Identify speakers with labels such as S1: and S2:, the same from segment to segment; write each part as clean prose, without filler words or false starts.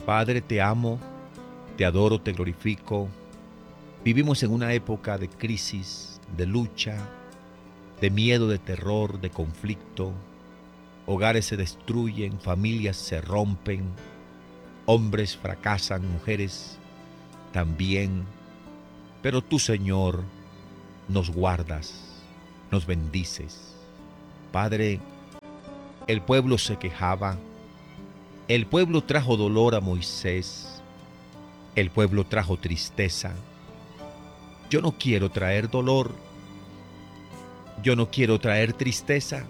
S1: Padre, te amo, te adoro, te glorifico. Vivimos en una época de crisis, de lucha, de miedo, de terror, de conflicto. Hogares se destruyen, familias se rompen, hombres fracasan, mujeres también. Pero tú, Señor, nos guardas, nos bendices. Padre, el pueblo se quejaba, el pueblo trajo dolor a Moisés, el pueblo trajo tristeza. Yo no quiero traer dolor, yo no quiero traer tristeza,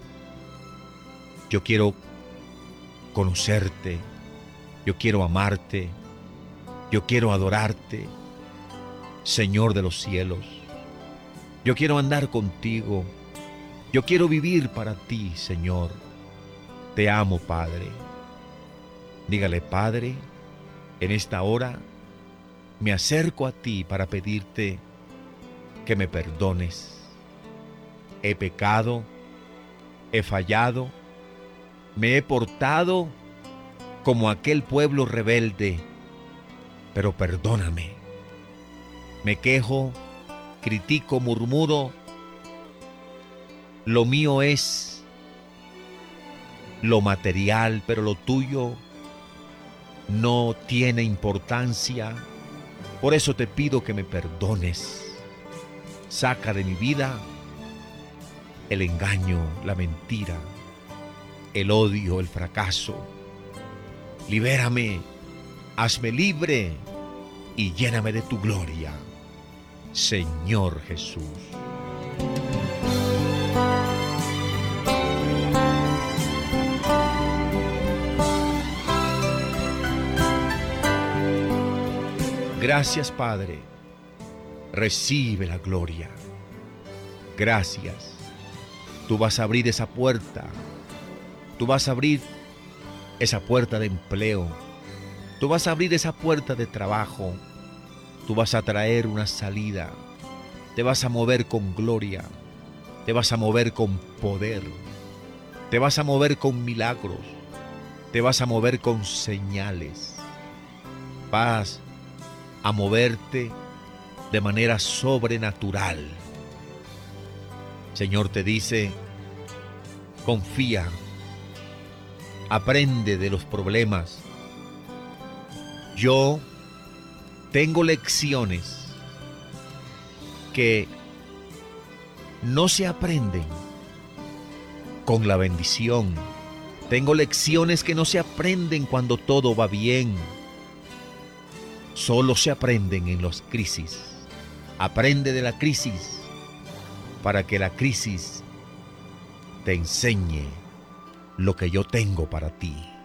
S1: yo quiero conocerte, yo quiero amarte, yo quiero adorarte, Señor de los cielos. Yo quiero andar contigo, yo quiero vivir para ti, Señor. Te amo, Padre. Dígale, Padre, en esta hora me acerco a ti para pedirte que me perdones. He pecado, he fallado, me he portado como aquel pueblo rebelde, pero perdóname. Me quejo, critico, murmuro. Lo mío es lo material, pero lo tuyo no tiene importancia. Por eso te pido que me perdones. Saca de mi vida el engaño, la mentira, el odio, el fracaso. Libérame, hazme libre y lléname de tu gloria, Señor Jesús. Gracias, Padre. Recibe la gloria. Gracias. Tú vas a abrir esa puerta. Tú vas a abrir esa puerta de empleo. Tú vas a abrir esa puerta de trabajo. Tú vas a traer una salida. Te vas a mover con gloria. Te vas a mover con poder. Te vas a mover con milagros. Te vas a mover con señales. Vas a moverte de manera sobrenatural. Señor te dice, confía, aprende de los problemas. Yo tengo lecciones que no se aprenden con la bendición. Tengo lecciones que no se aprenden cuando todo va bien. Solo se aprenden en las crisis. Aprende de la crisis para que la crisis te enseñe lo que yo tengo para ti.